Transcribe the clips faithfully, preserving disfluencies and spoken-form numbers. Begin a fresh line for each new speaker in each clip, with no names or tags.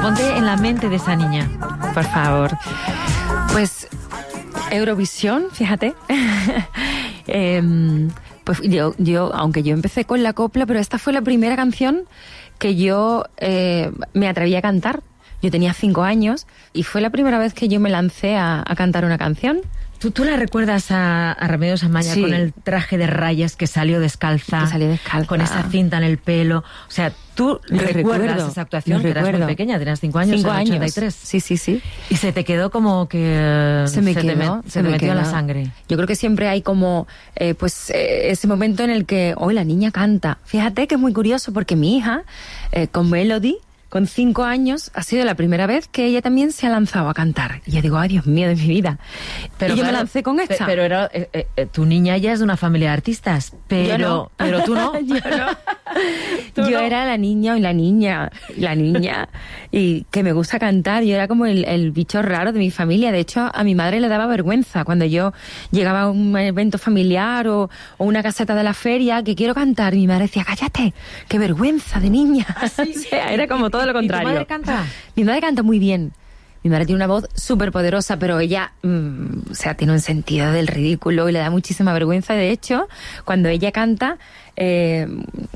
Ponte en la mente de esa niña, por favor.
Pues Eurovisión, fíjate. eh, pues yo, yo, aunque yo empecé con la copla, pero esta fue la primera canción que yo eh, me atreví a cantar. Yo tenía cinco años y fue la primera vez que yo me lancé a, a cantar una canción.
¿Tú, tú la recuerdas a, a Remedios Amaya
Sí.
con el traje de rayas que salió descalza?
Que salió descalza.
Con esa cinta en el pelo. O sea, tú
Lo
recuerdas
recuerdo,
esa actuación,
lo
que eras muy
recuerdo.
pequeña, tenías cinco años,
Cinco
en el
años.
ochenta y tres.
Sí, sí, sí.
Y se te quedó como que...
Se me
te
quedó,
met-
se
se te
me
metió en la
quedó.
sangre.
Yo creo que siempre hay como, eh, pues, eh, ese momento en el que, hoy la niña canta. Fíjate que es muy curioso porque mi hija, eh, con Melody, con cinco años, ha sido la primera vez que ella también se ha lanzado a cantar. Y yo digo, ay, Dios mío de mi vida. Pero y yo
claro,
me lancé con
pe-
esta.
Pero era, eh, eh, eh, tu niña ya es de una familia de artistas, pero,
Yo no.
pero tú no.
Yo no.
Tú
Yo
no.
era la niña y la niña, la niña, y que me gusta cantar. Yo era como el, el bicho raro de mi familia. De hecho, a mi madre le daba vergüenza cuando yo llegaba a un evento familiar o, o una caseta de la feria que quiero cantar. Y mi madre decía, cállate, qué vergüenza de niña. O sea, era como todo lo contrario.
¿Y tu madre canta?
Mi madre canta muy bien. Mi madre tiene una voz súper poderosa, pero ella, mmm, o sea, tiene un sentido del ridículo y le da muchísima vergüenza. De hecho, cuando ella canta, eh,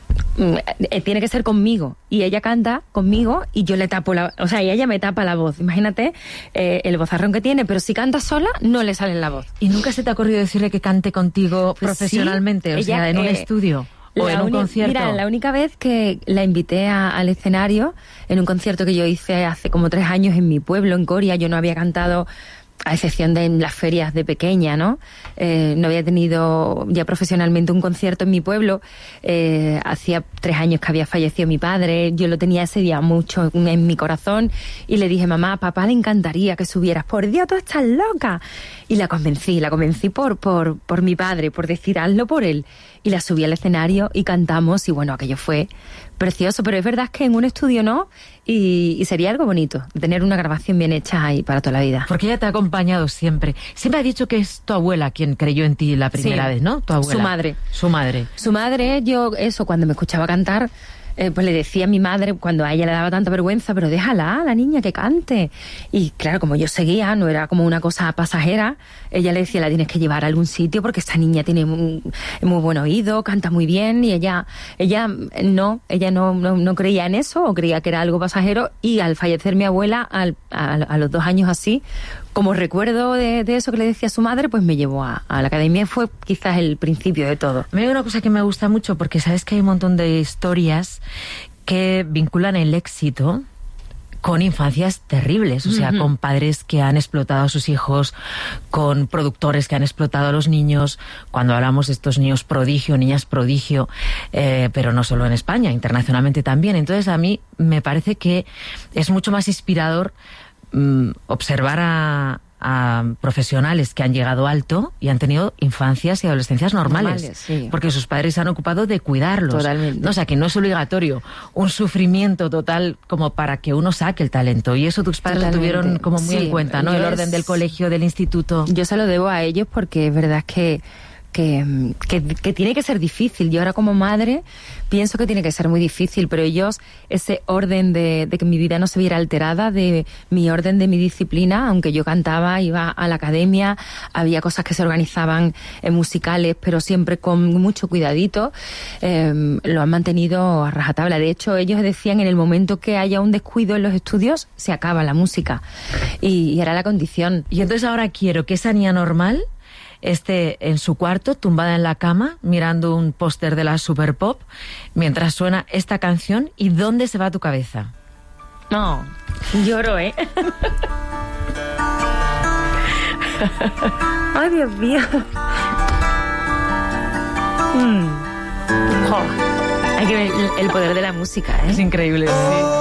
eh, tiene que ser conmigo. Y ella canta conmigo y yo le tapo la... O sea, y ella me tapa la voz. Imagínate eh, el vozarrón que tiene, pero si canta sola, no le sale la voz.
¿Y nunca se te ha ocurrido decirle que cante contigo
Pues
profesionalmente?
sí,
o sea,
ella,
en un
eh,
estudio o en un
uni-
concierto.
Mira, la única vez que la invité a- al escenario, en un concierto que yo hice hace como tres años en mi pueblo, en Coria, yo no había cantado, a excepción de en las ferias de pequeña, ¿no? Eh, no había tenido ya profesionalmente un concierto en mi pueblo. Eh, hacía tres años que había fallecido mi padre. Yo lo tenía ese día mucho en mi corazón y le dije, mamá, a papá le encantaría que subieras. Por Dios, tú estás loca. Y la convencí, la convencí por, por, por mi padre, por decir, hazlo por él. Y la subí al escenario y cantamos y bueno, aquello fue precioso, pero es verdad que en un estudio no, y, y sería algo bonito, tener una grabación bien hecha ahí para toda la vida.
Porque ella te ha acompañado siempre. Siempre ha dicho que es tu abuela quien creyó en ti la primera
Sí.
vez, ¿no? Tu abuela.
Su madre.
Su madre.
Su madre, yo, eso, cuando me escuchaba cantar, eh, pues le decía a mi madre, cuando a ella le daba tanta vergüenza, pero déjala, la niña, que cante. Y claro, como yo seguía, no era como una cosa pasajera, ella le decía, la tienes que llevar a algún sitio porque esta niña tiene muy, muy buen oído, canta muy bien, y ella, ella no, ella no, no, no creía en eso, o creía que era algo pasajero, y al fallecer mi abuela, al, a, a los dos años así, como recuerdo de, de eso que le decía a su madre, pues me llevó a, a la academia, y fue quizás el principio de todo.
Me hay una cosa que me gusta mucho, porque sabes que hay un montón de historias que vinculan el éxito con infancias terribles, o sea, uh-huh. con padres que han explotado a sus hijos, con productores que han explotado a los niños, cuando hablamos de estos niños prodigio, niñas prodigio, eh, pero no solo en España, internacionalmente también. Entonces a mí me parece que es mucho más inspirador mmm, observar a, a profesionales que han llegado alto y han tenido infancias y adolescencias normales,
normales sí.
porque sus padres se han ocupado de cuidarlos.
Totalmente.
¿No? O sea, que no es obligatorio un sufrimiento total como para que uno saque el talento, y eso tus padres lo tuvieron como muy
sí,
en cuenta, ¿no? El orden
es...
del colegio, del instituto.
Yo se lo debo a ellos porque es verdad que Que, que, que tiene que ser difícil. Yo ahora como madre pienso que tiene que ser muy difícil, pero ellos, ese orden de, de que mi vida no se viera alterada, de mi orden de mi disciplina, aunque yo cantaba, iba a la academia, había cosas que se organizaban en musicales, pero siempre con mucho cuidadito, eh, lo han mantenido a rajatabla. De hecho, ellos decían, en el momento que haya un descuido en los estudios, se acaba la música, y, y era la condición.
Y entonces ahora quiero que esa niña normal esté en su cuarto, tumbada en la cama, mirando un póster de la Super Pop, mientras suena esta canción. ¿Y dónde se va tu cabeza?
No, lloro, ¿eh? Ay, Dios mío. Mm. Oh, hay que ver el, el poder de la música, ¿eh?
Es increíble, sí.